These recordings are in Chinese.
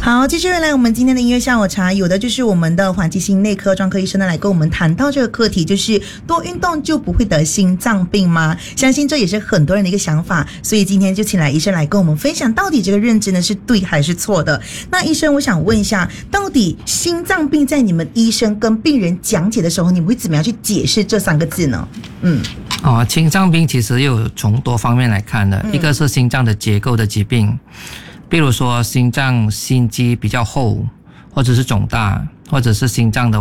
好，继续回来我们今天的音乐下午茶，有的就是我们的黄基心内科专科医生呢来跟我们谈到这个课题，就是多运动就不会得心脏病吗？相信这也是很多人的一个想法，所以今天就请来医生来跟我们分享到底这个认知呢是对还是错的。那医生，我想问一下，到底心脏病在你们医生跟病人讲解的时候，你们会怎么样去解释这3个字呢？ 心脏病其实有从多方面来看的，一个是心脏的结构的疾病，比如说心脏心肌比较厚，或者是肿大，或者是心脏的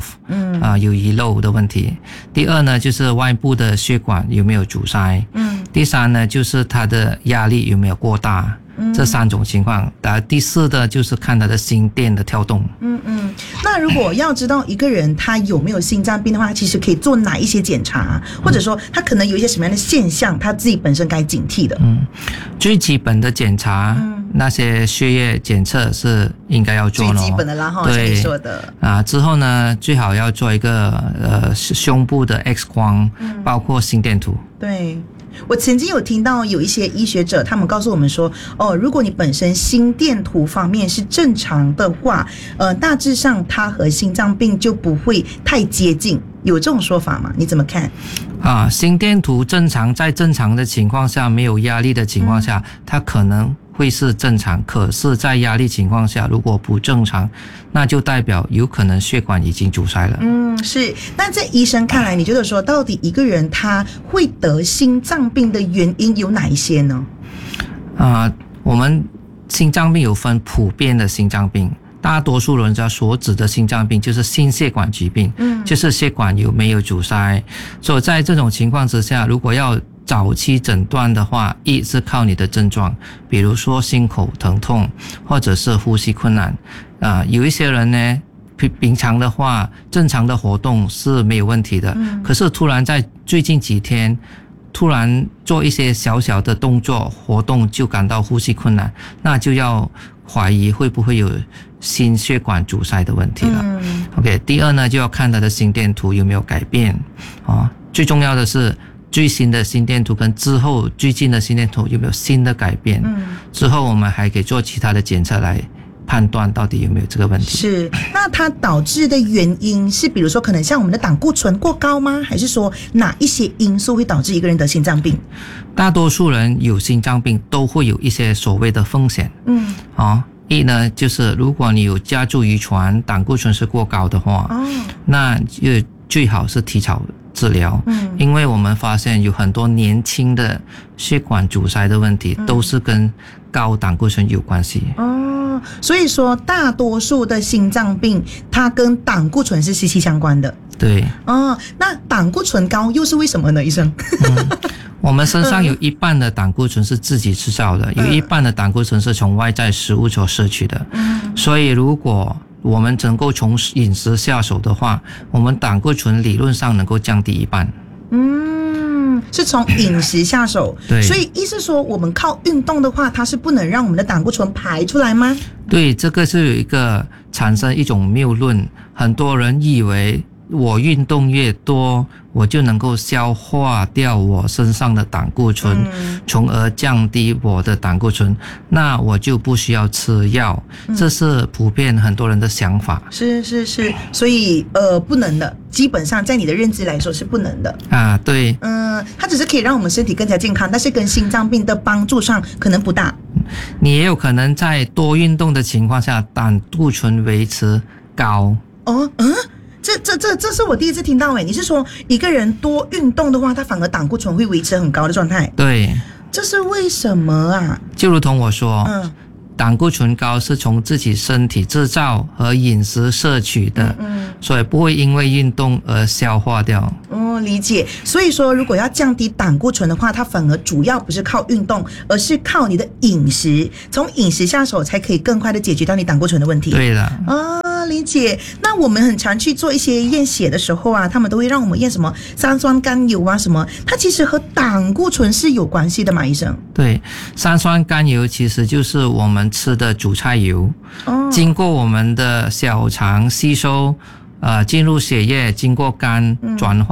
valve 有遗漏的问题。第二呢，就是外部的血管有没有阻塞。第三呢，就是它的压力有没有过大。这3种情况。第4的就是看他的心电的跳动。 那如果要知道一个人他有没有心脏病的话，其实可以做哪一些检查，或者说他可能有一些什么样的现象，他自己本身该警惕的？ 最基本的检查，那些血液检测是应该要做的， 最基本的啦，像你说的之后呢，最好要做一个胸部的 X 光，包括心电图。 对。我曾经有听到有一些医学者他们告诉我们说，如果你本身心电图方面是正常的话，大致上它和心脏病就不会太接近，有这种说法吗？你怎么看？ 心电图正常，在正常的情况下，没有压力的情况下，它可能会是正常，可是在压力情况下如果不正常，那就代表有可能血管已经阻塞了。 是。那在医生看来，你觉得说到底一个人他会得心脏病的原因有哪一些呢？ 我们心脏病有分普遍的心脏病，大多数人家所指的心脏病就是心血管疾病，就是血管有没有阻塞。所以在这种情况之下，如果要早期诊断的话，一是靠你的症状，比如说心口疼痛，或者是呼吸困难。有一些人呢，平常的话正常的活动是没有问题的，可是突然在最近几天突然做一些小小的动作活动就感到呼吸困难，那就要怀疑会不会有心血管阻塞的问题了。OK， 第二呢，就要看他的心电图有没有改变。最重要的是最新的心电图跟之后最近的心电图有没有新的改变。之后我们还可以做其他的检测来判断到底有没有这个问题。 是。那它导致的原因是比如说可能像我们的胆固醇过高吗？还是说哪一些因素会导致一个人得心脏病？ 大多数人有心脏病都会有一些所谓的风险。一呢，就是如果你有家族遗传胆固醇是过高的话，那就最好是提早治疗。因为我们发现有很多年轻的血管阻塞的问题都是跟高胆固醇有关系。 所以说大多数的心脏病它跟胆固醇是息息相关的。 对。 那胆固醇高又是为什么呢，医生？ 我们身上有一半的胆固醇是自己制造的，有一半的胆固醇是从外在食物所摄取的。所以如果我们能够从饮食下手的话，我们胆固醇理论上能够降低一半。 是从饮食下手。 对。 所以意思说我们靠运动的话，它是不能让我们的胆固醇排出来吗？ 对，这个是有一个产生一种谬论，很多人以为我运动越多，我就能够消化掉我身上的胆固醇，从而降低我的胆固醇，那我就不需要吃药。这是普遍很多人的想法。 是。所以不能的，基本上在你的认知来说是不能的。 对。 它只是可以让我们身体更加健康，但是跟心脏病的帮助上可能不大。 你也有可能在多运动的情况下，胆固醇维持高。 这是我第一次听到诶。你是说一个人多运动的话，他反而胆固醇会维持很高的状态？ 对。 这是为什么啊？ 就如同我说，胆固醇高是从自己身体制造和饮食摄取的，所以不会因为运动而消化掉。 理解。所以说如果要降低胆固醇的话，它反而主要不是靠运动，而是靠你的饮食，从饮食下手才可以更快的解决到你胆固醇的问题。 对了。 理解。那我们很常去做一些验血的时候啊，他们都会让我们验什么三酸甘油啊什么，它其实和胆固醇是有关系的嘛，医生？ 对，三酸甘油其实就是我们吃的主菜油，经过我们的小肠吸收，进入血液，经过肝转化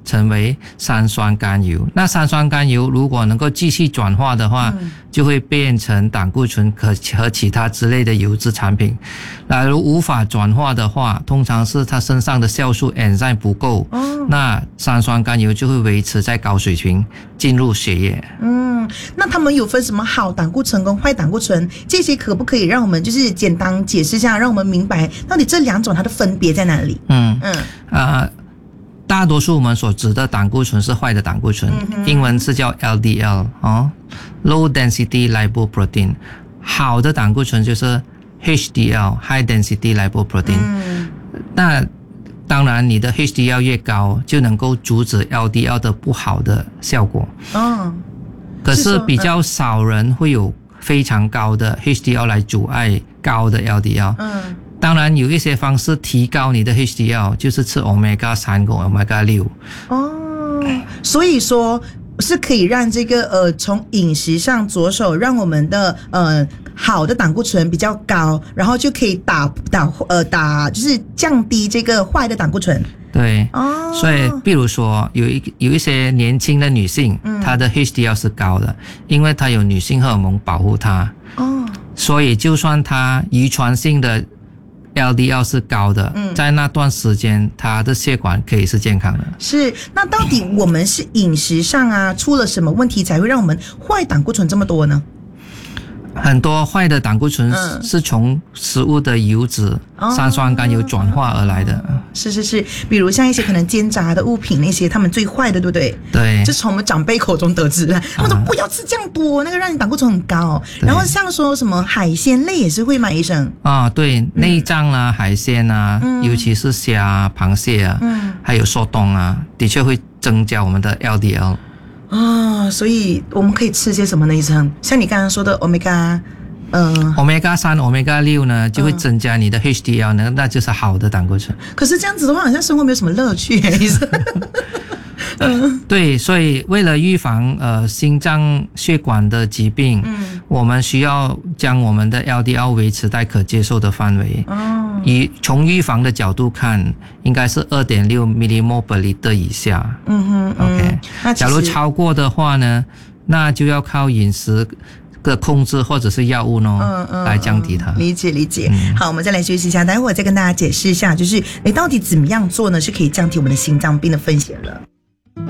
成为三酸甘油。那三酸甘油如果能够继续转化的话，就会变成胆固醇和其他之类的油脂产品。那如无法转化的话，通常是它身上的酵素 enzyme 不够，那三酸甘油就会维持在高水平进入血液。 那他们有分什么好胆固醇跟坏胆固醇？这些可不可以让我们就是简单解释一下，让我们明白到底这两种它的分别在哪里？ 大多数我们所指的胆固醇是坏的胆固醇，英文是叫 LDL Low Density Lipoprotein。好的胆固醇就是 HDL High Density Lipoprotein。那当然你的 HDL 越高，就能够阻止 LDL 的不好的效果。可是比较少人会有非常高的 HDL 来阻碍高的 LDL。当然有一些方式提高你的 HDL， 就是吃 Omega 3跟 Omega 6。 所以说是可以让这个从饮食上着手，让我们的好的胆固醇比较高，然后就可以打就是降低这个坏的胆固醇。 对，所以比如说有一些年轻的女性，她的 HDL 是高的，因为她有女性荷尔蒙保护她。所以就算她遗传性的LDL 是高的，在那段时间他的血管可以是健康的。 是，那到底我们是饮食上啊出了什么问题才会让我们坏胆固醇这么多呢？ 很多坏的胆固醇是从食物的油脂三酸甘油转化而来的。 是，比如像一些可能煎炸的物品那些，他们最坏的，对不对？ 对， 这是从我们长辈口中得知的。他们说不要吃这样多，那个让你胆固醇很高。然后像说什么海鲜类也是会吗，医生？ 对，内脏啊、海鲜啊，尤其是虾、螃蟹啊，还有寿冻啊，的确会增加我们的 LDL。 所以我们可以吃些什么呢，医生？像你刚刚说的 Omega 3、Omega 6呢，就会增加你的 HDL 呢，那就是好的胆固醇。 可是这样子的话，好像生活没有什么乐趣，医生。 对，所以为了预防心脏血管的疾病，我们需要将我们的 LDL 维持在可接受的范围。从预防的角度看，应该是 2.6 millimole per liter 以下。OK， 假如超过的话呢，那就要靠饮食的控制或者是药物呢，来降低它。 理解。好，我们再来休息一下，待会儿再跟大家解释一下，就是到底怎么样做呢，是可以降低我们的心脏病的风险了。